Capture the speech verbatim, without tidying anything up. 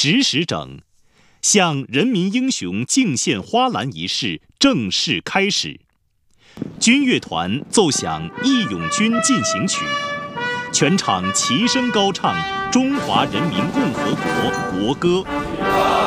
十时整，向人民英雄敬献花篮仪式正式开始。军乐团奏响《义勇军进行曲》，全场齐声高唱中华人民共和国国歌。